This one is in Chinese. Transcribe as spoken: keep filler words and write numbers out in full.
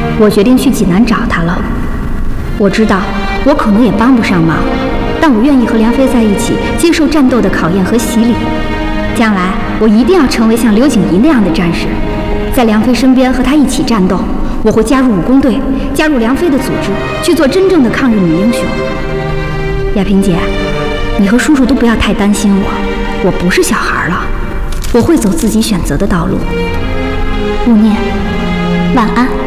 我决定去济南找他了。我知道我可能也帮不上忙，但我愿意和梁飞在一起，接受战斗的考验和洗礼。将来我一定要成为像刘景怡那样的战士，在梁飞身边和他一起战斗。我会加入武工队，加入梁飞的组织，去做真正的抗日女英雄。亚萍姐，你和叔叔都不要太担心我，我不是小孩了，我会走自己选择的道路。勿念，晚安。